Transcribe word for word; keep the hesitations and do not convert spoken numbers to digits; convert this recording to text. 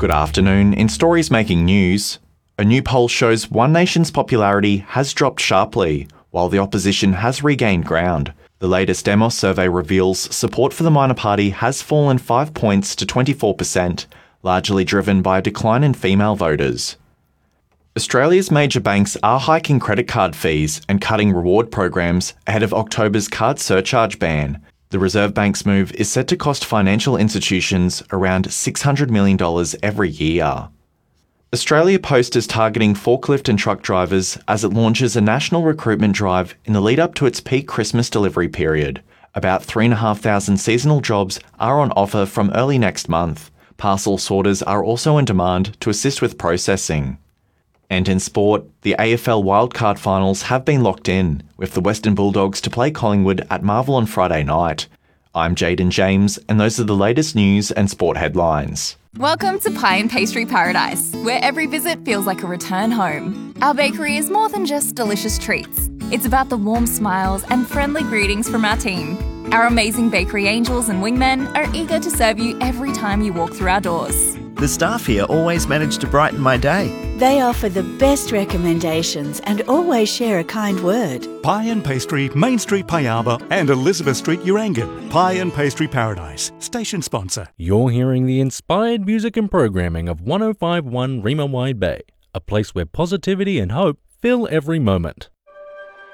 Good afternoon. In stories making news, a new poll shows One Nation's popularity has dropped sharply, while the opposition has regained ground. The latest Demos survey reveals support for the minor party has fallen five points to twenty-four percent, largely driven by a decline in female voters. Australia's major banks are hiking credit card fees and cutting reward programs ahead of October's card surcharge ban. The Reserve Bank's move is set to cost financial institutions around six hundred million dollars every year. Australia Post is targeting forklift and truck drivers as it launches a national recruitment drive in the lead-up to its peak Christmas delivery period. About three thousand five hundred seasonal jobs are on offer from early next month. Parcel sorters are also in demand to assist with processing. And in sport, the A F L wildcard finals have been locked in, with the Western Bulldogs to play Collingwood at Marvel on Friday night. I'm Jaden James, and those are the latest news and sport headlines. Welcome to Pie and Pastry Paradise, where every visit feels like a return home. Our bakery is more than just delicious treats. It's about the warm smiles and friendly greetings from our team. Our amazing bakery angels and wingmen are eager to serve you every time you walk through our doors. The staff here always manage to brighten my day. They offer the best recommendations and always share a kind word. Pie and Pastry, Main Street, Piaba, and Elizabeth Street, Urangan. Pie and Pastry Paradise, station sponsor. You're hearing the inspired music and programming of one oh five point one Rima Wide Bay, a place where positivity and hope fill every moment.